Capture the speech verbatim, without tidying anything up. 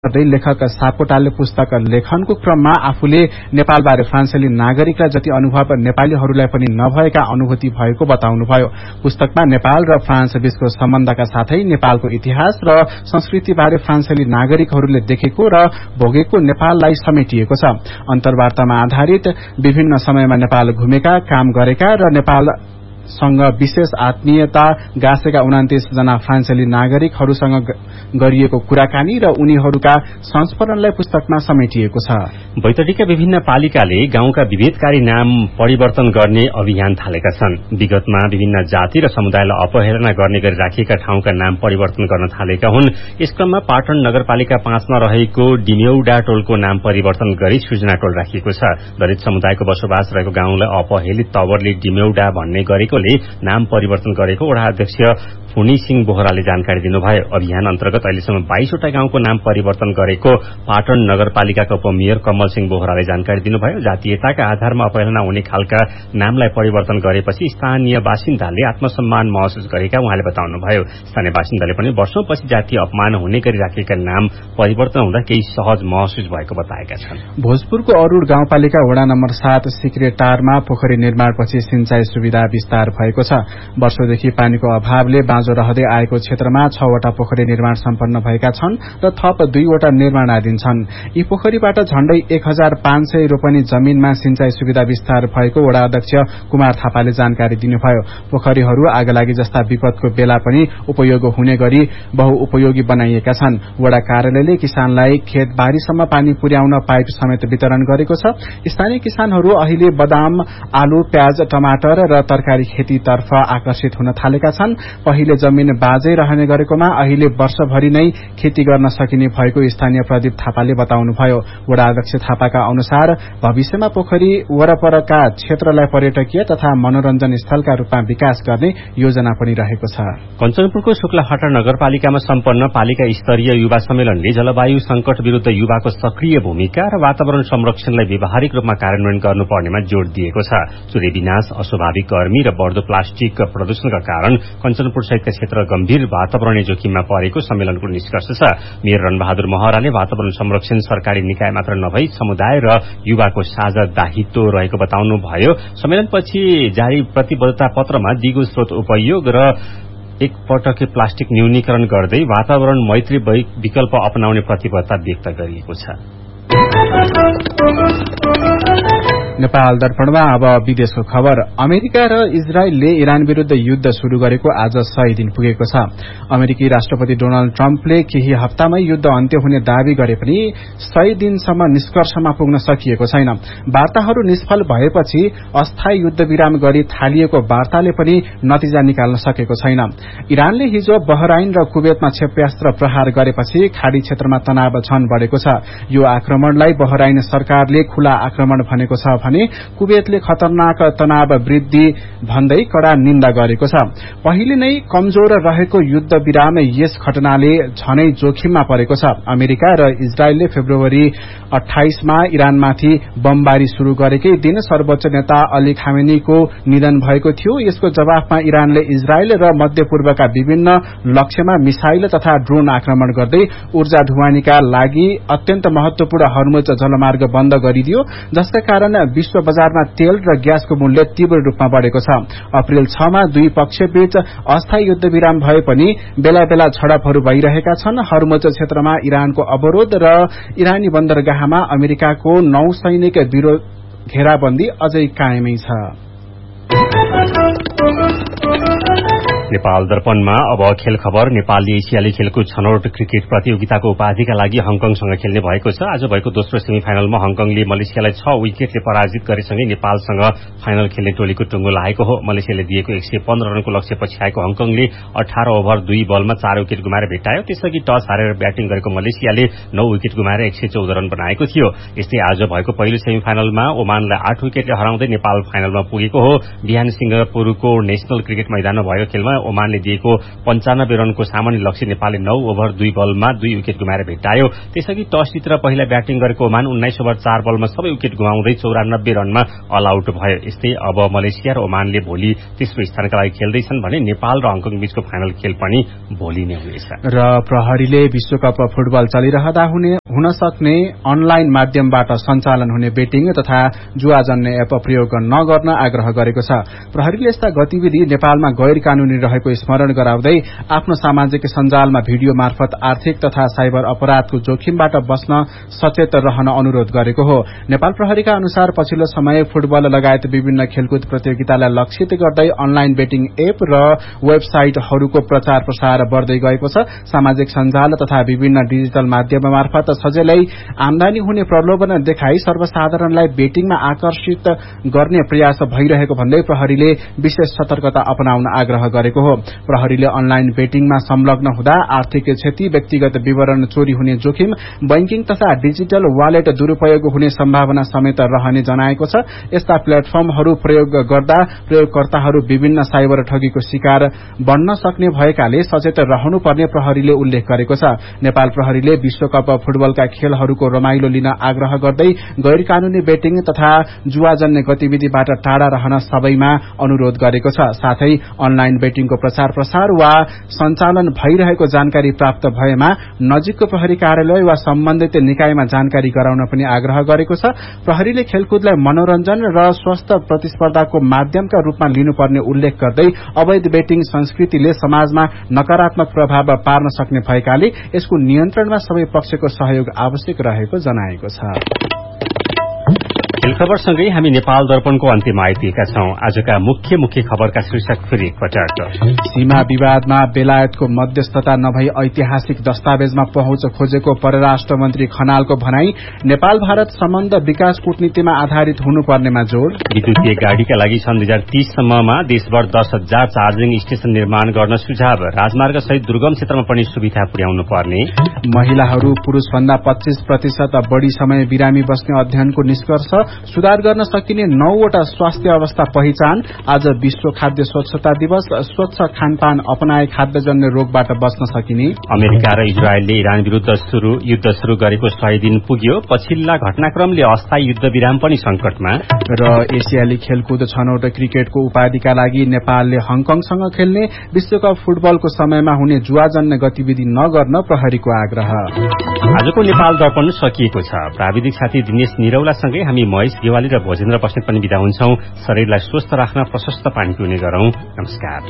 गर्दै लेखक सापकोटाले पुस्तक लेखनको क्रममा आफूले नेपालबारे फ्रान्सेली नागरिकलाई जति अनुभव नेपालीहरूलाई पनि नभएका अनुभूति भएको बताउनुभयो। पुस्तकमा नेपाल र फ्रान्स बीचको सम्बन्धका साथै नेपालको इतिहास र संस्कृतिबारे फ्रान्सेली नागरिकहरूले देखेको र भोगेको नेपाललाई समेटिएको छ। अन्तर्वार्तामा आधारित विभिन्न समयमा नेपाल घुमेका, काम गरेका र नेपाल सँग विशेष आत्मीयता गाँसेका उनातीस जना फ्रान्सेली नागरिकहरूसँग गरिएको कुराकानी र उनीहरूका संस्मरणलाई पुस्तकमा समेटिएको छ। बैतडीका विभिन्न पालिकाले गाउँका विभेदकारी नाम परिवर्तन गर्ने अभियान थालेका छन्। विगतमा विभिन्न जाति र समुदायलाई अपहेलना गर्ने गरी राखिएका ठाउँका नाम परिवर्तन गर्न थालेका हुन्। यस क्रममा पाटन नगरपालिका पाँचमा रहेको डिमेउडा टोलको नाम परिवर्तन गरी सृजना टोल राखिएको छ। दलित समुदायको बसोबास रहेको गाउँलाई अपहेलित तवरले डिमेउडा भन्ने गरेको नाम परिवर्तन गरेको वडा अध्यक्ष फुनी सिंह बोहराले जानकारी दिनुभयो। अभियान अन्तर्गत अहिलेसम्म बाइसवटा गाउँको नाम परिवर्तन गरेको पाटन नगरपालिकाका उपमेयर कमल सिंह बोहराले जानकारी दिनुभयो। जातीयताका आधारमा अपहेलना हुने खालका नामलाई परिवर्तन गरेपछि स्थानीय बासिन्दाले आत्मसम्मान महसुस गरेका उहाँले बताउनुभयो। स्थानीय बासिन्दाले पनि वर्षौंपछि जातीय अपमान हुने गरी राखिएका नाम परिवर्तन हुँदा केही सहज महसुस भएको बताएका छन्। भोजपुरको अरूण गाउँपालिका वडा नम्बर सात सिक्रेटारमा पोखरी निर्माणपछि सिंचाई सुविधा विस्तार भएको छ। वर्षौंदेखि पानीको अभावले बाँझो रहँदै आएको क्षेत्रमा छवटा पोखरी निर्माण सम्पन्न भएका छन् र थप दुईवटा निर्माणाधीन छन्। यी पोखरीबाट झण्डै एक हजार पाँच सय रोपनी जमीनमा सिंचाई सुविधा विस्तार भएको वडा अध्यक्ष कुमार थापाले जानकारी दिनुभयो। पोखरीहरू आगलागी जस्ता विपदको बेला पनि उपयोग हुने गरी बहुउपयोगी बनाइएका छन्। वडा कार्यालयले किसानलाई खेतबारीसम्म पानी पुर्याउन पाइप समेत वितरण गरेको छ। स्थानीय किसानहरू अहिले बदाम, आलु, प्याज, टमाटर र तरकारी खेतीतर्फ आकर्षित हुन थालेका छन्। पहिले जमीन बाँझै रहने गरेकोमा अहिले वर्षभरि नै खेती गर्न सकिने भएको स्थानीय प्रदीप थापाले बताउनुभयो। वडा अध्यक्ष थापाका अनुसार भविष्यमा पोखरी वरपरका क्षेत्रलाई पर्यटकीय तथा मनोरञ्जन स्थलका रूपमा विकास गर्ने योजना पनि रहेको छ। कञ्चनपुरको शुक्लाहाटा नगरपालिकामा सम्पन्न पालिका स्तरीय युवा सम्मेलनले जलवायु संकट विरूद्ध युवाको सक्रिय भूमिका र वातावरण संरक्षणलाई व्यावहारिक रूपमा कार्यान्वयन गर्नुपर्नेमा जोड़ दिएको छ। चुरे विनाश, अस्वाभाविक गर्मी र बढ्दो प्लास्टिक प्रदूषणका कारण कञ्चनपुर सहितका क्षेत्र गम्भीर वातावरणीय जोखिममा परेको सम्मेलनको निष्कर्ष छ। मेयर रणबहादुर महराले वातावरण संरक्षण सरकारी निकाय मात्र नभई समुदाय र युवाको साझा दायित्व रहेको बताउनुभयो। सम्मेलनपछि जारी प्रतिबद्धता पत्रमा दिगो स्रोत उपयोग र एक पटके प्लास्टिक न्यूनीकरण गर्दै वातावरण मैत्री विकल्प अपनाउने प्रतिबद्धता व्यक्त गरिएको छ। नेपाल दर्पणमा अब विदेशको खबर। अमेरिका र इजरायलले इरान विरूद्ध युद्ध शुरू गरेको आज सय दिन पुगेको छ। अमेरिकी राष्ट्रपति डोनाल्ड ट्रम्पले केही हप्तामै युद्ध अन्त्य हुने दावी गरे पनि सय दिनसम्म निष्कर्षमा पुग्न सकिएको छैन। वार्ताहरू निष्फल भएपछि अस्थायी युद्ध विराम गरी थालिएको वार्ताले पनि नतिजा निकाल्न सकेको छैन। इरानले हिजो बहराइन र कुवेतमा क्षेप्यास्त्र प्रहार गरेपछि खाड़ी क्षेत्रमा तनाव झन बढ़ेको छ। यो आक्रमणलाई बहराइन सरकारले खुला आक्रमण भनेको छ भने कुवेतले खतरनाक तनाव वृद्धि भन्दै कड़ा निन्दा गरेको छ। पहिले नै कमजोर रहेको युद्ध विराम यस घटनाले झनै जोखिममा परेको छ। अमेरिका र इजरायलले फेब्रुअरी अट्ठाइसमा इरानमाथि बमबारी शुरू गरेकै दिन सर्वोच्च नेता अली खामेनीको निधन भएको थियो। यसको जवाफमा इरानले इजरायल र मध्यपूर्वका विभिन्न लक्ष्यमा मिसाइल तथा ड्रोन आक्रमण गर्दै ऊर्जा ढुवानीका लागि अत्यन्त महत्वपूर्ण हर्मुज जलमार्ग बन्द गरिदियो, जसका कारण विश्व बजारमा तेल र ग्यासको मूल्य तीव्र रूपमा बढ़ेको छ। अप्रेल छमा दुई पक्षबीच अस्थायी युद्ध विराम भए पनि बेला बेला झडपहरू भइरहेका छन्। हर्मुज क्षेत्रमा इरानको अवरोध र इरानी बन्दरगाहमा अमेरिकाको नौसैनिक घेराबन्दी अझै कायमै छ। नेपाल दर्पणमा अब खेल खबर। नेपालले एसियाली खेलको छनौट क्रिकेट प्रतियोगिताको उपाधिका लागि हङकङसँग खेल्ने भएको छ। आज भएको दोस्रो सेमी फाइनलमा हङकङले मलेसियालाई छ विकेटले पराजित गरेसँगै नेपालसँग फाइनल खेल्ने टोलीको टुङ्गो लागेको हो। मलेसियाले दिएको एक सय पन्ध्र रनको लक्ष्य पछ्याएको हङकङले अठार ओभर दुई बलमा चार विकेट गुमाएर भेटायो। त्यसअघि टस हारेर ब्याटिङ गरेको मलेसियाले नौ विकेट गुमाएर एक सय चौध रन बनाएको थियो। यस्तै आज भएको पहिलो सेमी फाइनलमा ओमानलाई आठ विकेटले हराउँदै नेपाल फाइनलमा पुगेको हो। बिहान सिंगापुरको नेशनल क्रिकेट मैदानमा भएको खेलमा ओमानले दिएको पञ्चानब्बे रनको सामान्य लक्ष्य नेपालले नौ ओभर दुई बलमा दुई विकेट गुमाएर भेट्टायो। त्यसअघि टस जितेर पहिला ब्याटिङ गरेको ओमान उन्नाइस ओभर चार बलमा सबै विकेट गुमाउँदै चौरानब्बे रनमा अल आउट भयो। यस्तै अब मलेसिया र ओमानले भोलि तेस्रो स्थानका लागि खेल्दैछन् भने नेपाल र हङकङ बीचको फाइनल खेल पनि भोलि नै हुनेछ। र प्रहरीले विश्वकप फुटबल चलिरहँदा हुने हुन सक्ने अनलाइन माध्यमबाट सञ्चालन हुने बेटिङ तथा जुवाजन्य एप प्रयोग नगर्न आग्रह गरेको छ। प्रहरीले यस्ता गतिविधि नेपालमा गैर कानूनी रहेको स्मरण गराउँदै आफ्नो सामाजिक सञ्जालमा भिडियो मार्फत आर्थिक तथा साइबर अपराधको जोखिमबाट बस्न सचेत रहन अनुरोध गरेको हो। नेपाल प्रहरीका अनुसार पछिल्लो समय फुटबल लगायत विभिन्न खेलकुद प्रतियोगितालाई लक्षित गर्दै अनलाइन बेटिङ एप र वेबसाइटहरूको प्रचार प्रसार बढ्दै गएको छ। सामाजिक सञ्जाल तथा विभिन्न डिजिटल माध्यम मार्फत सजिलै आमदानी हुने प्रलोभन देखाई सर्वसाधारणलाई बेटिङमा आकर्षित गर्ने प्रयास भइरहेको भन्दै प्रहरीले विशेष सतर्कता अपनाउन आग्रह गरेको हो। प्रहरीले अनलाइन बेटिङमा संलग्न हुँदा आर्थिक क्षति, व्यक्तिगत विवरण चोरी हुने जोखिम, बैंकिङ तथा डिजिटल वालेट दुरूपयोग हुने सम्भावना समेत रहने जनाएको छ। यस्ता प्लेटफर्महरू प्रयोग गर्दा प्रयोगकर्ताहरू विभिन्न साइबर ठगीको शिकार बन्न सक्ने भएकाले सचेत रहनुपर्ने प्रहरीले उल्लेख गरेको छ। नेपाल प्रहरीले विश्वकप फुटबलका खेलहरूको रमाइलो लिन आग्रह गर्दै गैर कानूनी बेटिङ तथा जुवाजन्य गतिविधिबाट टाढा रहन सबैमा अनुरोध गरेको छ। साथै अनलाइन बेटिङको प्रचार प्रसार वा सञ्चालन भइरहेको जानकारी प्राप्त भएमा नजिकको प्रहरी कार्यालय वा सम्बन्धित निकायमा जानकारी गराउन पनि आग्रह गरेको छ। प्रहरीले खेलकुदलाई मनोरञ्जन र स्वस्थ प्रतिस्पर्धाको माध्यमका रूपमा लिनुपर्ने उल्लेख गर्दै अवैध बेटिङ संस्कृतिले समाजमा नकारात्मक प्रभाव पार्न सक्ने भएकाले यसको नियन्त्रणमा सबै पक्षको सहयोग आवश्यक रहेको जनाएको छ। खेल खबरसँगै हामी नेपाल दर्पणको अन्त्यमा आइपुगेका छौं। आजका मुख्य मुख्य खबरका शीर्षक फेरि एकपटक। सीमा विवादमा बेलायतको मध्यस्थता नभई ऐतिहासिक दस्तावेजमा पहुँच खोजेको परराष्ट्र मन्त्री खनालको भनाई। नेपाल भारत सम्बन्ध विकास कूटनीतिमा आधारित हुनुपर्नेमा जोड़। विद्युतीय गाड़ीका लागि सन् दुई हजार तीस सम्ममा देशभर दस हजार चार्जिङ स्टेशन निर्माण गर्न सुझाव। राजमार्ग सहित दुर्गम क्षेत्रमा पनि सुविधा पुर्याउनु पर्ने। महिलाहरू पुरूष भन्दा पच्चीस प्रतिशत बढ़ी समय बिरामी बस्ने अध्ययनको निष्कर्ष। सुधार गर्न सकिने नौवटा स्वास्थ्य अवस्था पहिचान। आज विश्व खाद्य स्वच्छता दिवस। स्वच्छ खानपान अपनाए खाद्यजन्य रोगबाट बच्न सकिने। अमेरिका र इजरायलले इरान विरूद्ध शुरू युद्ध शुरू गरेको सय दिन पुग्यो। पछिल्ला घटनाक्रमले अस्थायी युद्ध विराम पनि संकटमा। र एसियाली खेलकुद छनौट क्रिकेटको उपाधिका लागि नेपालले हङकङसँग खेल्ने। विश्वकप फुटबलको समयमा हुने जुवाजन्य गतिविधि नगर्न प्रहरीको आग्रह। आजको नेपाल दर्पण सकिएको छ। प्राविधिक साथी दिनेश निरौलासँगै हामी महेश गेवाली र भोजेन्द्र बस्नेत पनि बिदा हुन्छौं। शरीरलाई स्वस्थ राख्न प्रशस्त पानी पिउने गरौं। नमस्कार।